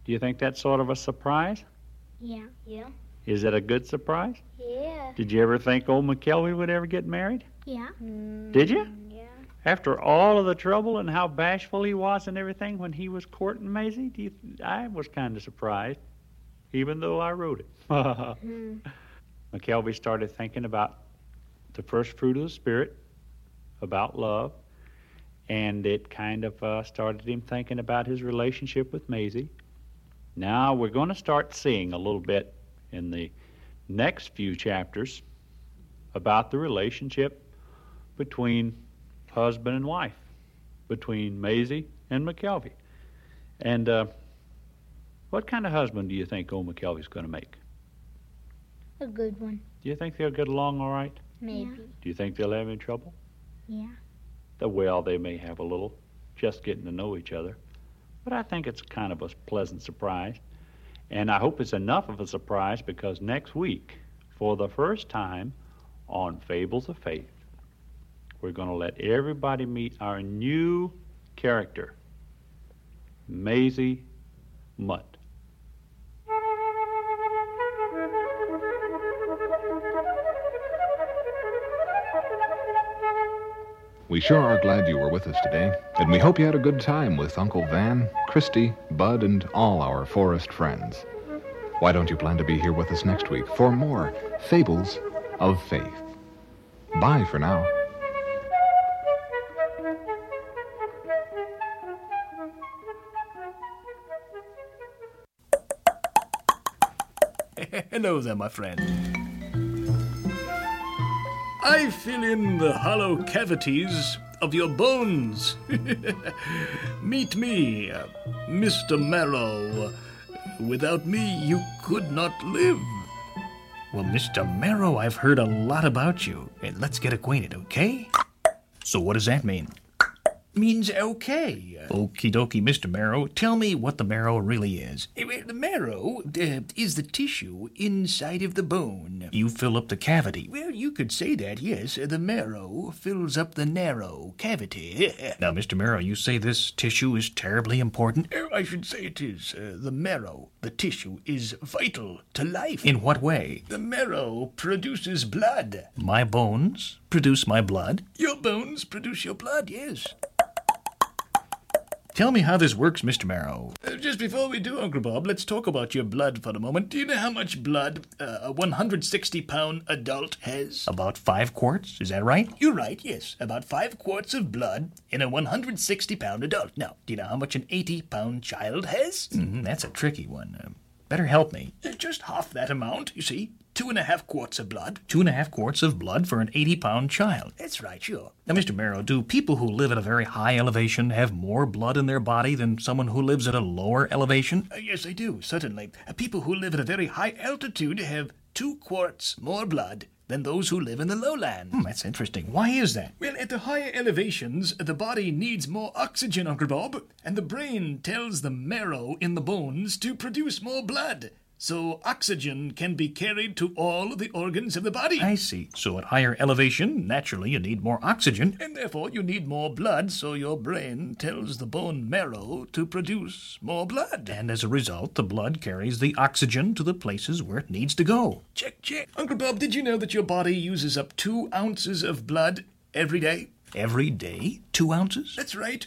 Do you think that's sort of a surprise? Yeah. Yeah. Is it a good surprise? Yeah. Did you ever think old McKelvey would ever get married? Yeah. Did you? Yeah. After all of the trouble and how bashful he was and everything when he was courting Maisie, I was kind of surprised, even though I wrote it. McKelvey started thinking about the first fruit of the Spirit, about love, and it kind of started him thinking about his relationship with Maisie. Now we're going to start seeing a little bit in the next few chapters about the relationship between husband and wife, between Maisie and McKelvey. And what kind of husband do you think old McKelvey's going to make? A good one. Do you think they'll get along all right? Maybe. Do you think they'll have any trouble? Yeah. Well, they may have a little, just getting to know each other. But I think it's kind of a pleasant surprise. And I hope it's enough of a surprise because next week, for the first time on Fables of Faith, we're going to let everybody meet our new character, Maisie Mutt. We sure are glad you were with us today, and we hope you had a good time with Uncle Van, Christy, Bud, and all our forest friends. Why don't you plan to be here with us next week for more Fables of Faith? Bye for now. Hello there, my friend. I fill in the hollow cavities of your bones. Meet me, Mr. Marrow. Without me, you could not live. Well, Mr. Marrow, I've heard a lot about you. Let's get acquainted, okay? So what does that mean? Means okay. Okie dokie, Mr. Marrow. Tell me what the marrow really is. The marrow is the tissue inside of the bone. You fill up the cavity. Well, you could say that, yes. The marrow fills up the narrow cavity. Now, Mr. Marrow, you say this tissue is terribly important? I should say it is. The marrow, the tissue, is vital to life. In what way? The marrow produces blood. My bones produce my blood? Your bones produce your blood, yes. Tell me how this works, Mr. Marrow. Just before we do, Uncle Bob, let's talk about your blood for a moment. Do you know how much blood a 160-pound adult has? About 5 quarts, is that right? You're right, yes. About 5 quarts of blood in a 160-pound adult. Now, do you know how much an 80-pound child has? That's a tricky one. Better help me. Just half that amount, you see. 2.5 quarts of blood. 2.5 quarts of blood for an 80-pound child. That's right, sure. Now, Mr. Marrow, do people who live at a very high elevation have more blood in their body than someone who lives at a lower elevation? Yes, they do, certainly. People who live at a very high altitude have 2 quarts more blood than those who live in the lowland. That's interesting. Why is that? Well, at the higher elevations, the body needs more oxygen, Uncle Bob, and the brain tells the marrow in the bones to produce more blood. So oxygen can be carried to all the organs of the body. I see. So at higher elevation, naturally you need more oxygen. And therefore you need more blood, so your brain tells the bone marrow to produce more blood. And as a result, the blood carries the oxygen to the places where it needs to go. Check, check. Uncle Bob, did you know that your body uses up 2 ounces of blood every day? Every day? 2 ounces? That's right.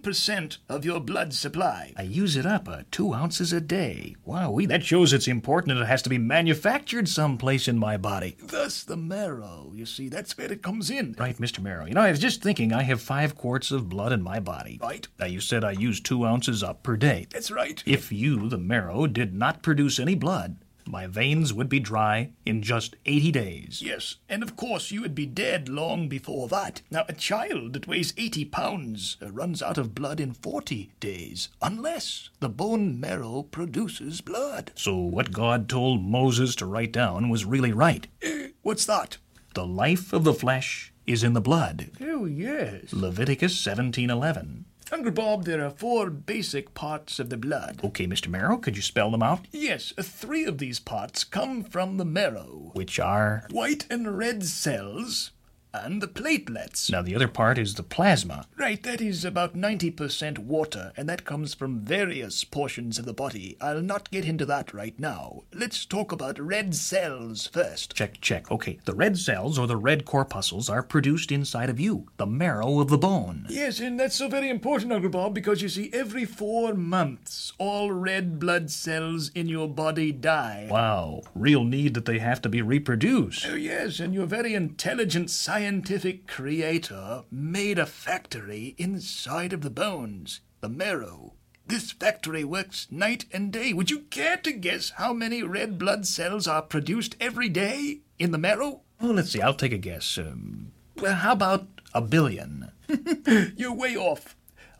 1% of your blood supply. I use it up 2 ounces a day. Wowee, that shows it's important and it has to be manufactured someplace in my body. Thus the marrow. You see, that's where it comes in. Right, Mr. Marrow. You know, I was just thinking I have 5 quarts of blood in my body. Right. Now, you said I use 2 ounces up per day. That's right. If you, the marrow, did not produce any blood, my veins would be dry in just 80 days. Yes, and of course you would be dead long before that. Now, a child that weighs 80 pounds runs out of blood in 40 days, unless the bone marrow produces blood. So what God told Moses to write down was really right. What's that? The life of the flesh is in the blood. Oh, yes. Leviticus 17:11. Uncle Bob, there are 4 basic parts of the blood. Okay, Mr. Marrow, could you spell them out? Yes, 3 of these parts come from the marrow. Which are? White and red cells and the platelets. Now, the other part is the plasma. Right, that is about 90% water, and that comes from various portions of the body. I'll not get into that right now. Let's talk about red cells first. Check. Okay, the red cells, or the red corpuscles, are produced inside of you, the marrow of the bone. Yes, and that's so very important, Uncle Bob, because you see, every 4 months, all red blood cells in your body die. Wow, real need that they have to be reproduced. Oh, yes, and your very intelligent scientific creator made a factory inside of the bones, the marrow. This factory works night and day. Would you care to guess how many red blood cells are produced every day in the marrow? Oh, let's see, I'll take a guess. Well, how about 1 billion? You're way off.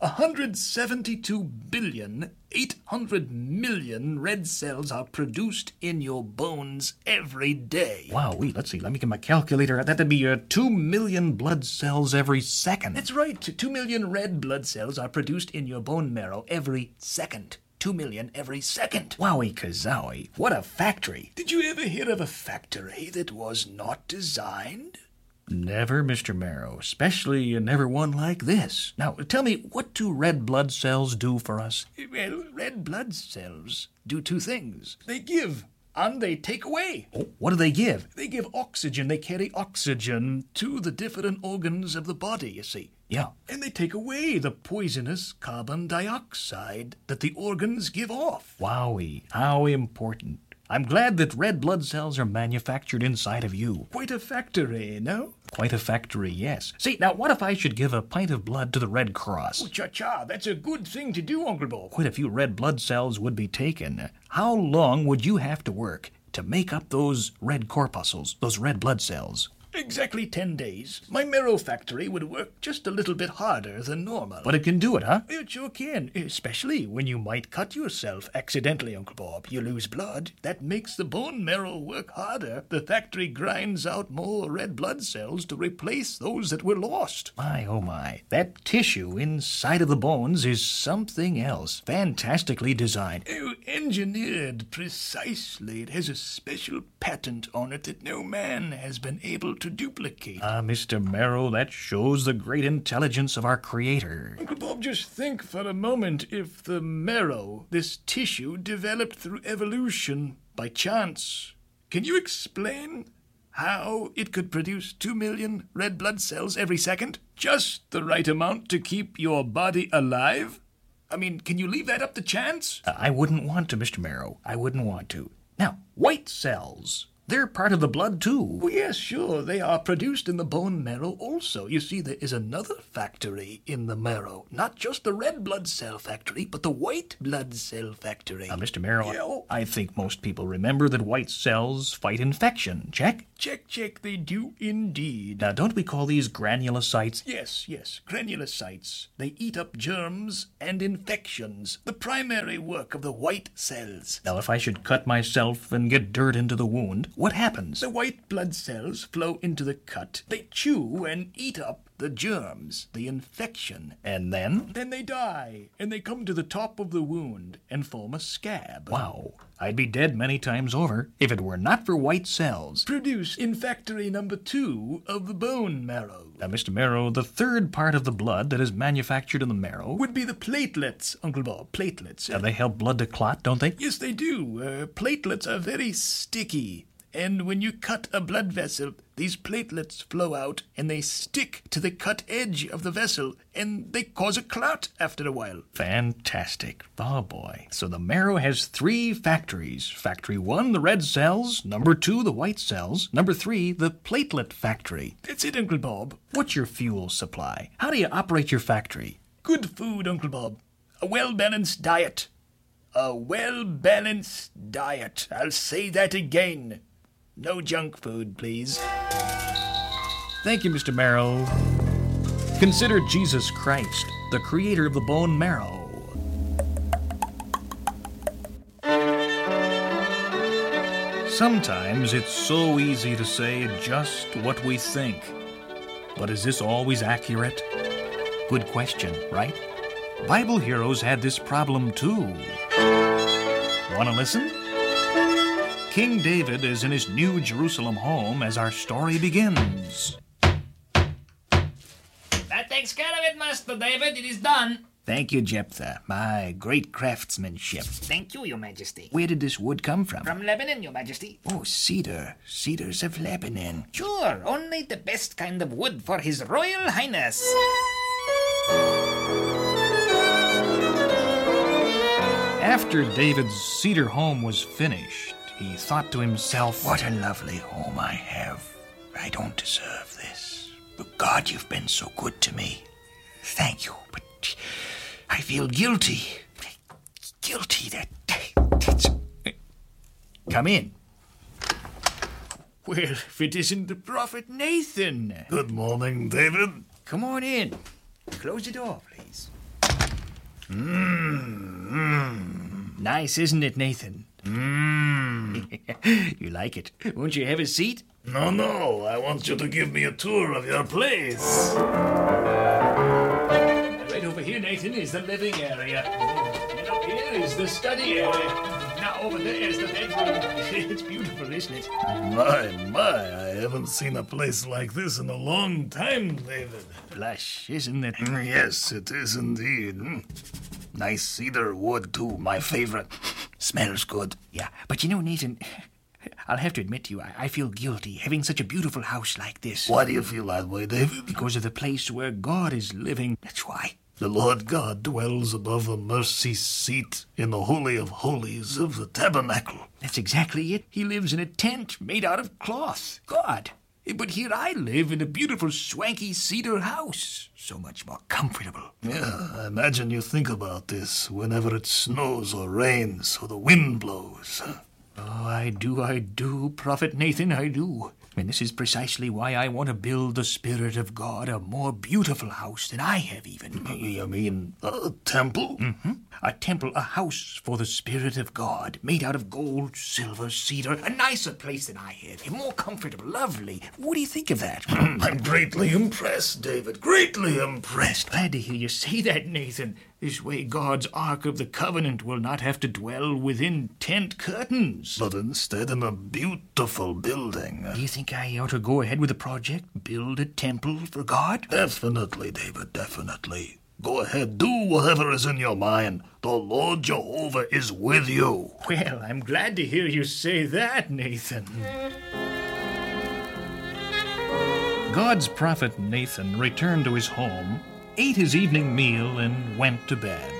172,800,000,000 red cells are produced in your bones every day. Wow, let's see, let me get my calculator. That'd be 2 million blood cells every second. That's right, 2 million red blood cells are produced in your bone marrow every second. 2 million every second. Wowie kazowie, what a factory. Did you ever hear of a factory that was not designed? Never, Mr. Marrow, especially never one like this. Now, tell me, what do red blood cells do for us? Well, red blood cells do 2 things. They give and they take away. Oh, what do they give? They give oxygen. They carry oxygen to the different organs of the body, you see. Yeah. And they take away the poisonous carbon dioxide that the organs give off. Wowie, how important. I'm glad that red blood cells are manufactured inside of you. Quite a factory, no? Quite a factory, yes. See, now what if I should give a pint of blood to the Red Cross? Oh, cha-cha, that's a good thing to do, Uncle Bob. Quite a few red blood cells would be taken. How long would you have to work to make up those red corpuscles, those red blood cells? Exactly 10 days. My marrow factory would work just a little bit harder than normal. But it can do it, huh? It sure can, especially when you might cut yourself accidentally, Uncle Bob. You lose blood. That makes the bone marrow work harder. The factory grinds out more red blood cells to replace those that were lost. My, oh my. That tissue inside of the bones is something else. Fantastically designed. Oh, engineered precisely. It has a special patent on it that no man has been able to duplicate. Mr. Marrow, that shows the great intelligence of our Creator. Uncle Bob, just think for a moment if the marrow, this tissue, developed through evolution by chance. Can you explain how it could produce 2 million red blood cells every second? Just the right amount to keep your body alive? I mean, can you leave that up to chance? I wouldn't want to, Mr. Marrow. I wouldn't want to. Now, white cells. They're part of the blood, too. Oh, yes, sure. They are produced in the bone marrow also. You see, there is another factory in the marrow. Not just the red blood cell factory, but the white blood cell factory. Mr. Marrow, yeah, I think most people remember that white cells fight infection. Check? Check. They do indeed. Now, don't we call these granulocytes? Yes. Granulocytes. They eat up germs and infections. The primary work of the white cells. Now, if I should cut myself and get dirt into the wound, what happens? The white blood cells flow into the cut. They chew and eat up the germs, the infection. And then? Then they die, and they come to the top of the wound and form a scab. Wow. I'd be dead many times over if it were not for white cells. Produced in factory number 2 of the bone marrow. Now, Mr. Marrow, the third part of the blood that is manufactured in the marrow would be the platelets, Uncle Bob. Platelets. They help blood to clot, don't they? Yes, they do. Platelets are very sticky. And when you cut a blood vessel, these platelets flow out and they stick to the cut edge of the vessel and they cause a clot after a while. Fantastic. Oh boy. So the marrow has 3 factories. Factory 1, the red cells. Number 2, the white cells. Number 3, the platelet factory. That's it, Uncle Bob. What's your fuel supply? How do you operate your factory? Good food, Uncle Bob. A well-balanced diet. A well-balanced diet. I'll say that again. No junk food, please. Thank you, Mr. Marrow. Consider Jesus Christ, the creator of the bone marrow. Sometimes it's so easy to say just what we think. But is this always accurate? Good question, right? Bible heroes had this problem too. Want to listen? King David is in his New Jerusalem home as our story begins. Master David. It is done. Thank you, Jephthah. My great craftsmanship. Thank you, Your Majesty. Where did this wood come from? From Lebanon, Your Majesty. Oh, cedar. Cedars of Lebanon. Sure, only the best kind of wood for His Royal Highness. After David's cedar home was finished, he thought to himself, what a lovely home I have. I don't deserve this. But God, you've been so good to me. Thank you, but I feel guilty. Guilty that's... Come in. Well, if it isn't the prophet Nathan. Good morning, David. Come on in. Close the door, please. Nice, isn't it, Nathan? You like it. Won't you have a seat? No, I want you to give me a tour of your place. Right over here, Nathan, is the living area. And up here is the study area. Now over there is the bedroom. It's beautiful, isn't it? My, I haven't seen a place like this in a long time, David. Lush, isn't it? Yes, it is indeed. Nice cedar wood, too, my favorite. Smells good. Yeah, but you know, Nathan, I'll have to admit to you, I feel guilty having such a beautiful house like this. Why do you feel that way, David? Because of the place where God is living. That's why. The Lord God dwells above the mercy seat in the Holy of Holies of the tabernacle. That's exactly it. He lives in a tent made out of cloth. God. But here I live in a beautiful, swanky cedar house. So much more comfortable. Yeah, I imagine you think about this whenever it snows or rains or the wind blows. Oh, I do, Prophet Nathan, I do. And this is precisely why I want to build the Spirit of God a more beautiful house than I have even. You mean a temple? Mm-hmm. A temple, a house for the Spirit of God, made out of gold, silver, cedar, a nicer place than I have, more comfortable, lovely. What do you think of that? I'm greatly impressed, David, greatly impressed. Glad to hear you say that, Nathan. This way God's Ark of the Covenant will not have to dwell within tent curtains. But instead in a beautiful building. Do you think I ought to go ahead with the project? Build a temple for God? Definitely, David, definitely. Go ahead, do whatever is in your mind. The Lord Jehovah is with you. Well, I'm glad to hear you say that, Nathan. God's prophet Nathan returned to his home, ate his evening meal, and went to bed.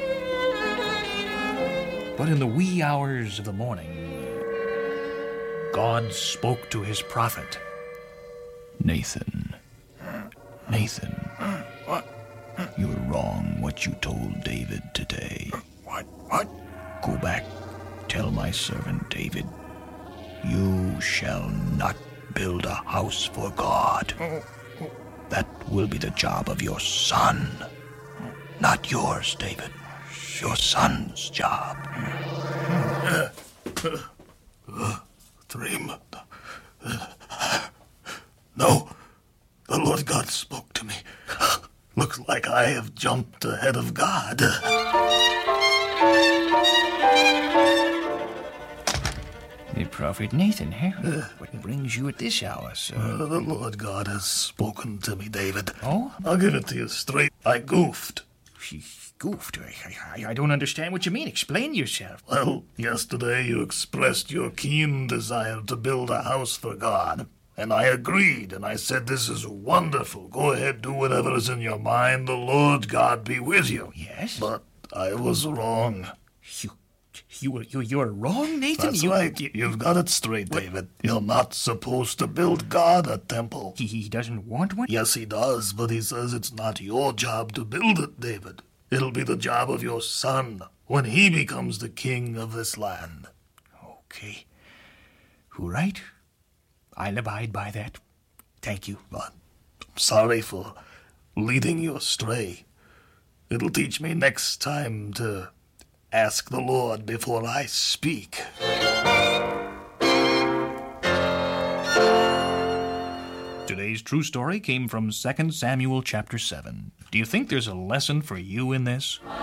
But in the wee hours of the morning, God spoke to his prophet. Nathan. What? You were wrong what you told David today. What? Go back, tell my servant David, you shall not build a house for God. That will be the job of your son. Not yours, David. Your son's job. Dream. No, the Lord God spoke to me. Looks like I have jumped ahead of God. The prophet Nathan, huh? What brings you at this hour, sir? The Lord God has spoken to me, David. Oh? I'll give it to you straight. I goofed. She goofed. I don't understand what you mean. Explain yourself. Well, yesterday you expressed your keen desire to build a house for God. And I agreed, and I said, this is wonderful. Go ahead, do whatever is in your mind. The Lord God be with you. Yes? But I was wrong. You're wrong, Nathan? That's right. You've got it straight, David. You're not supposed to build God a temple. He doesn't want one? Yes, he does, but he says it's not your job to build it, David. It'll be the job of your son when he becomes the king of this land. Okay. All right. I'll abide by that. Thank you. But I'm sorry for leading you astray. It'll teach me next time to ask the Lord before I speak. Today's true story came from 2 Samuel chapter 7. Do you think there's a lesson for you in this?